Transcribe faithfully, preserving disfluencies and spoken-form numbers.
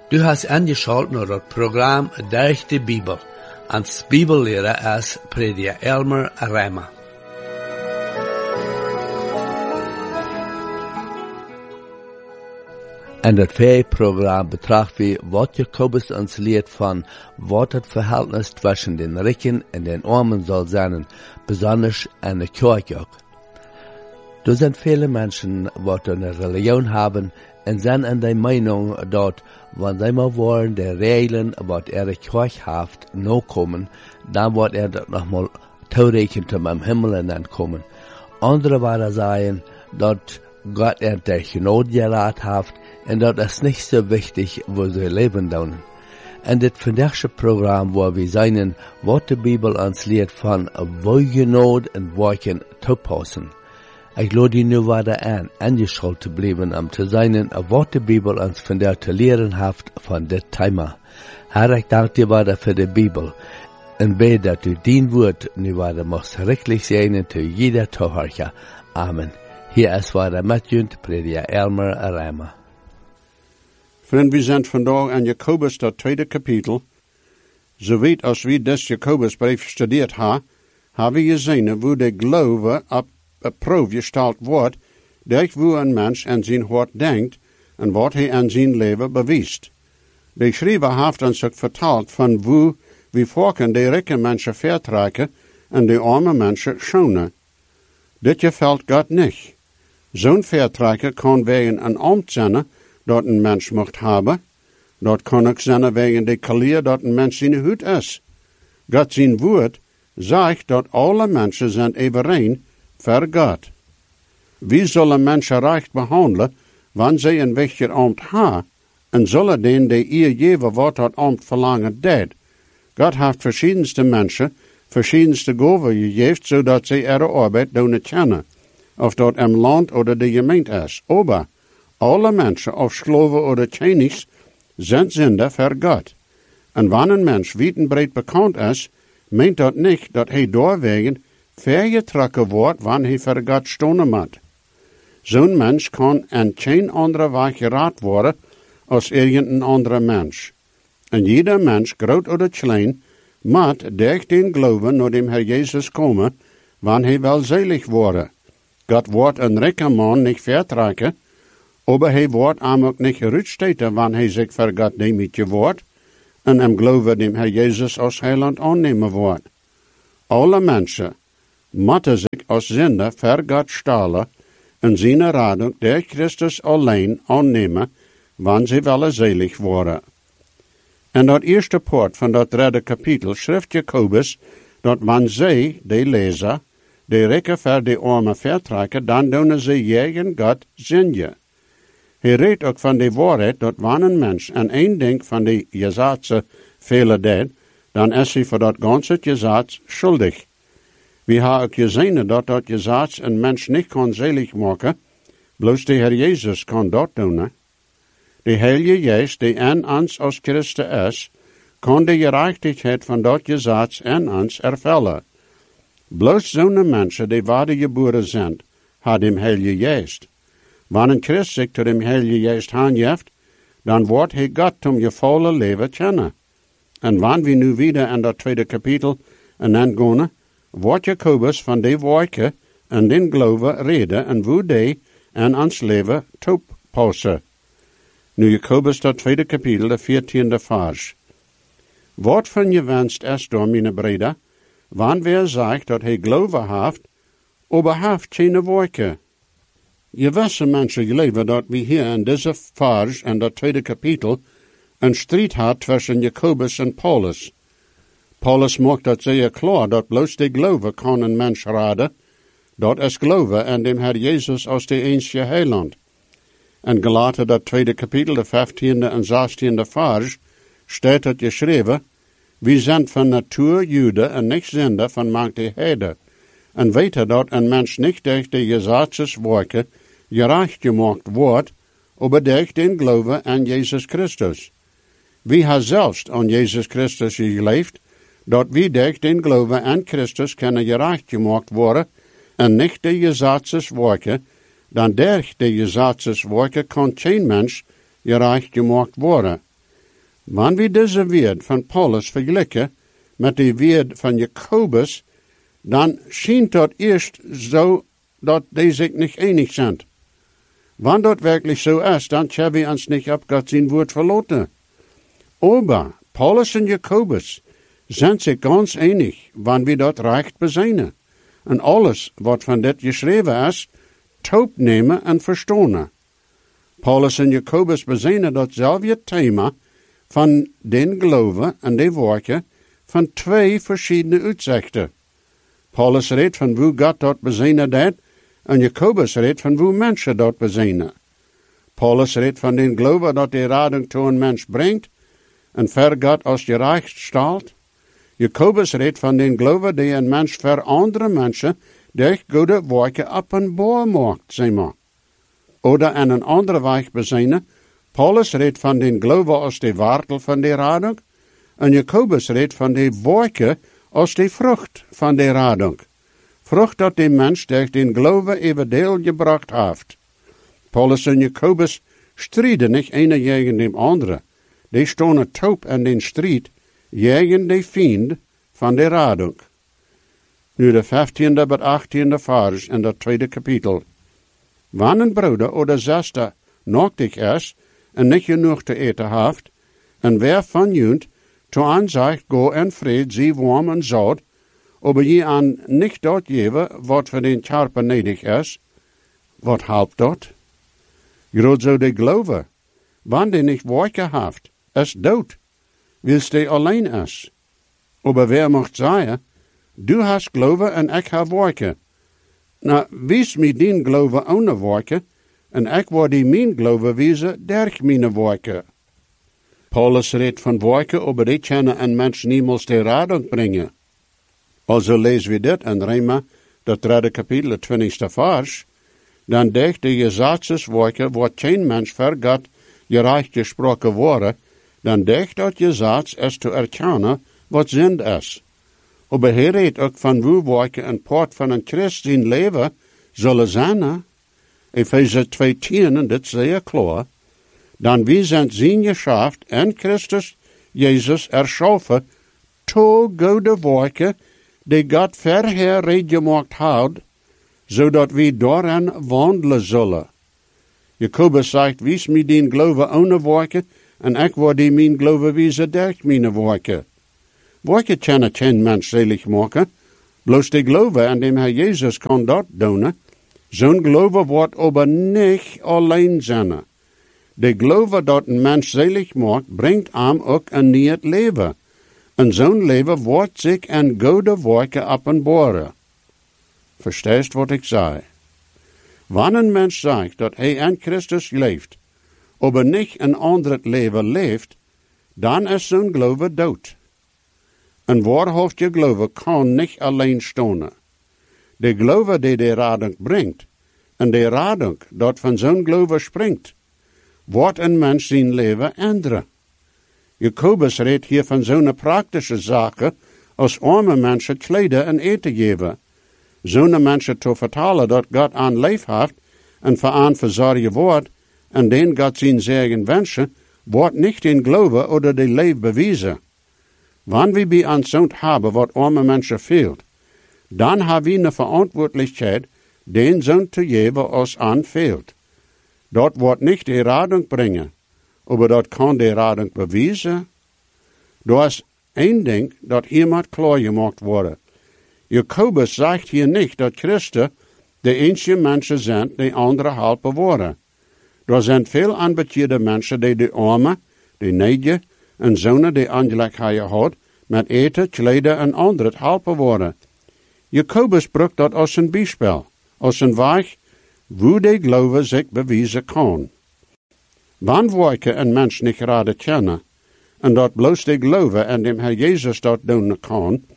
Du hast angeschaut naar het programma Durch de Bibel, ans Bibellehrer als prediker Elmer Reimer. En dat vijf-programma betracht we wat Jacobus ons leert van wat het verhältnis tussen den Rijken en den Armen zal zijn, besonders in de kerk ook. Er zijn viele mensen wat een religion hebben en zijn in de mening dat wanneer zij maar wollen de regelen wat er de kerk heeft nakomen, dan wordt er dat nogmaal toerekend om am Himmel en dan komen. Andere waren zeggen dat God er de genade geraad heeft en dat is niet zo wichtig wo ze leven doen. En dit vandaagse programma waar we zijn wat de Bibel ons leert van wo genade en werken toepassen. Ik laat je nu verder aan, aangeschaut te blijven om te zijn wat de Bibel ons vandaag te leren heeft van dit thema. Herr, ik dank je verder voor de Bibel en bid dat u dien woord nu verder mag schrikkelijk zijn te jeder toehoorger. Amen. Hier is verder met u, prediker Elmer Reimer. Vriend, we zijn vandaag aan Jacobus, dat tweede kapitel. Zowiet als we des Jacobusbrief gestudeerd hebben, hebben we gezien hoe de geloof op een proef gesteld wordt, durch wo een mens aan zijn hart denkt en wat hij aan zijn leven bewijst. De schrijver heeft ons ook verteld van hoe we volken de rijke mensen vertrekken en de arme mensen schonen. Dit gefällt God niet. Zo'n vertrekken kan wegen een ambt zijn dat een mens mocht hebben. Dat kan ook zijn wegen de kalier dat een mens zijn huid is. God zijn woord zegt dat alle mensen zijn evenreen voor God. Wie zullen mensen recht behandelen, wanneer zij een wichtig ambt hebben, en zullen den die ihr geven wat dat ambt verlangen deed. God heeft verschiedenste mensen, verschiedenste gaven gegeven, zodat zij ihre arbeid doen kennen, of dat im land oder de gemeente is. Aber alle mensen, of Slaven oder Chinese, zijn zinder voor God. En wanneer een mens wietenbreed bekend is, meent dat niet dat hij doorwegen vergetrokken wordt wanneer hij voor God stonen moet. Zo'n mens kan aan geen andere weg geraad worden als irgendein andere mens. En jeder mens, groot of klein, moet durch den geloven naar dem Herr Jezus komen, wanneer hij wel zelig worden. God wordt een rijke man niet vertrekken, aber hij wordt hem ook niet geruststeten wanneer hij zich voor God neemt wordt, en hem geloven dem Herr Jezus als heiland aannemen wordt. Alle mensen moeten zich als zinder voor God stellen en zijn radung durch Christus alleen aannemen, wanneer ze wel zelig worden. En dat eerste poort van dat derde kapitel schrijft Jacobus dat wanneer zij, de lezer, de rijke voor de arme vertrekken, dan doen ze jegen God zinje. Hij redt ook van de waarheid dat wanneer een mens aan één ding van de gezaatse vele deed, dan is hij voor dat ganze gezaats schuldig. We hebben ook gezien dat dat gezaats een mens niet kan zelig maken, bloos de Heer Jezus kan dat doen. De Heilige Geest, die in ons als Christus is, kan de gerechtigheid van dat gezaats in ons ervullen. Bloos zo'n mensen die wedergeboren zijn, had hem Heilige Geest. Wanneer een Christ zich tot dem Heilige Geest aangeeft, dan wordt hij God om je volle leven kennen. En wanneer we nu weer in dat tweede kapitel en dan gaan, wordt Jacobus van die werken en den geloven reden en hoe die in ons leven toepassen. Nu Jacobus dat tweede kapitel, de veertiende vers. Wat van je wenst is door mijn breder, wanneer zegt dat hij geloven heeft, aber heeft geen werken. Je wissen mensen geleden dat we hier in deze vers en dat tweede kapitel een strijd had tussen Jacobus en Paulus. Paulus maakt dat zeer klaar dat bloos de geloven kan een mens raden, dat is geloven en dem Herr Jezus als de enige heiland. En Galaten dat tweede kapitel, de vijftiende en zestiende vers, staat het geschreven, we zijn van natuur Joden en niet zinder van manche Heiden. En weten dat een mens niet durch de gezaatses werken gerecht gemaakt wordt, aber durch den geloven aan Jezus Christus. We hebben zelfs aan Jezus Christus geleefd, dat we durch den geloven aan Christus kunnen gerecht gemaakt worden, en niet de gezaatses werken, dan durch de gezaatses werken kan geen mens gerecht gemaakt worden. Wanneer we deze woord van Paulus vergelijken met de woord van Jacobus, dan schijnt dat eerst zo dat die zich niet enig zijn. Wanneer dat wirklich zo is, dan hebben we ons niet op Gott zijn woord verloten. Aber Paulus en Jacobus zijn zich ganz enig, wanneer we dat recht bezijnen. En alles wat van dit geschreven is, taub nemen en verstonen. Paulus en Jacobus bezijnen datzelfde thema van den geloven en de woorden van twee verschillende uitzichten. Paulus redt van hoe God dat bezijnen deed, en Jacobus redt van hoe mensen dat bezijnen. Paulus redt van den geloven dat de rading toe een mens brengt, en ver God als je recht stelt. Jacobus redt van den geloven die een mens voor andere mensen durch goede woorden openbaar maakt, zeg maar. Oder in een andere weg bezijnen, Paulus redt van den geloven als de wortel van de rading, en Jacobus redt van de woorden als de vrucht van de rading. Vrucht dat de mens durch den geloven even deel gebracht heeft. Paulus en Jacobus strijden niet ene tegen de andere. Die stonden taub in den strijd, tegen de vriend van de rading. Nu de vijftiende tot achttiende vers in dat tweede kapitel. Wanneer een broeder oder zuster nochtig is en niet genoeg te eten heeft, en wer van junt to aan zegt, go en vrede, zie warm en zout, aber je aan niet dat geven wat voor den charper nedig is, wat helpt dat? Groot zo de geloven, wanneer die niet woorden heeft, is dood, wils die alleen is. Aber wer mocht zeggen, du hast geloven en ik heb woorden. Nou, wies me dien geloven ohne woorden, en ik word die mijn geloven wijzen durch mijn woorden. Paulus redt van woorden, aber die kunnen een mens niemals de rading brengen. Also lezen we dit in Rema, dat derde kapitel, het twintigste vers, dan degt de gesetzeswoorden, wordt geen mens voor God gerecht gesproken worden, dan degt dat gezets is te erkennen wat zin is. Aber hij redt ook van hoe woorden een poort van een Christ zijn leven zullen zijn. Efeze twee tien, dit zeer klaar. Dan wie zijn zijn geschaft en Christus Jezus erschaffen, to goede woorden, die God verher redgemaakt houdt, zodat we daarin wandelen zullen. Jacobus zegt, wies mij dien geloven ohne woorden, en ik word die mijn geloven wijzen durch mijn woorden. Woorden kunnen geen mens selig maken, bloos de geloven en dem Herr Jezus kan dat doen. Zo'n geloven wordt aber niet alleen zijn. De geloven dat een mens selig maakt, brengt hem ook een nieuw leven. En zo'n leven wordt zich in goede woorden openbaren. Versteest wat ik zei? Wanneer een mens zegt dat hij in Christus leeft, aber niet een ander leven leeft, dan is zo'n geloven dood. Een waarhaftige geloven kan niet alleen staan. De geloven die de rading brengt, en de rading dat van zo'n geloven springt, wordt een mens zijn leven änderen. Jacobus redt hier van zo'n praktische zaken als arme mensen kleden en eten geven. Zo'n mensen te vertalen dat God aan leef heeft en voor aan verzorgen wordt, en den God zijn zegen wensen, wordt niet in geloven oder de leef bewijzen. Wanneer we bij ons zo'n hebben wat arme mensen fehlt, dan hebben we een verantwoordelijkheid den zo'n te geven als aan fehlt. Dat wordt niet de rading brengen, aber dat kan de rading bewijzen. Er is één ding dat hier moet klaargemaakt worden. Jacobus zegt hier niet dat Christen de enige mensen zijn die anderen helpen worden. Er zijn veel aanbetjede mensen die de armen, de nedige en zonen die aangelijkheden had met eten, kleden en anderen helpen worden. Jacobus brukt dat als een bijspel, als een weg hoe de geloven zich bewijzen kan. Wanneer we een mens niet raden kennen, en dat bloos de geloven en dem Herr Jezus dat doen kan,